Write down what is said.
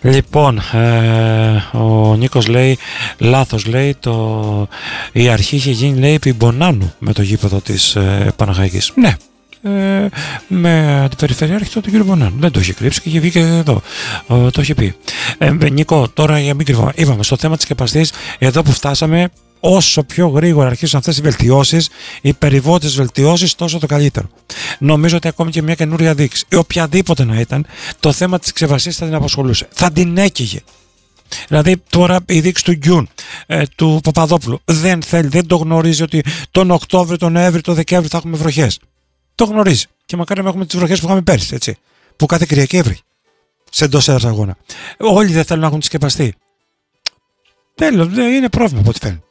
Λοιπόν, ο Νίκος λέει, λάθος λέει, η αρχή είχε γίνει λέει επί Μπονάνου με το γήπεδο της Παναχαϊκής. Ναι, με αντιπεριφερειάρχη τον κύριο Μπονάνου. Δεν το είχε κρύψει και είχε βγει και εδώ. Το είχε πει. Νίκο, τώρα για μην κρυβώ. Είπαμε στο θέμα της σκεπαστής, εδώ που φτάσαμε, όσο πιο γρήγορα αρχίσουν αυτές οι βελτιώσεις, οι περιβόητες βελτιώσεις, τόσο το καλύτερο. Νομίζω ότι ακόμη και μια καινούρια δείξη, ή οποιαδήποτε να ήταν, το θέμα της ξεβασίας θα την απασχολούσε. Θα την έκυγε. Δηλαδή τώρα η δείξη του Γκιούν, του Παπαδόπουλου, δεν θέλει, δεν το γνωρίζει ότι τον Οκτώβριο, τον Νοέμβριο, τον Δεκέμβριο θα έχουμε βροχές. Το γνωρίζει. Και μακάρι να έχουμε τις βροχές που είχαμε πέρσι, έτσι. Που κάθε Κυριακή έβρεχε. Σε εντός έδρας αγώνα. Όλοι δεν θέλουν να έχουν τη σκεπαστεί. Τέλος, είναι πρόβλημα από ό,τι φαίνεται.